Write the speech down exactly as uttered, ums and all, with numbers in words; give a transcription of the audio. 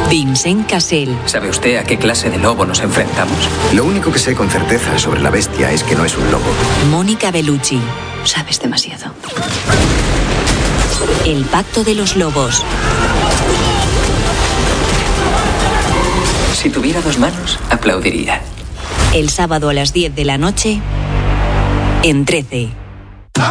Vincent Cassel. ¿Sabe usted a qué clase de lobo nos enfrentamos? Lo único que sé con certeza sobre la bestia es que no es un lobo. Mónica Bellucci. Sabes demasiado. El pacto de los lobos. Si tuviera dos manos, aplaudiría. El sábado a las diez de la noche en trece.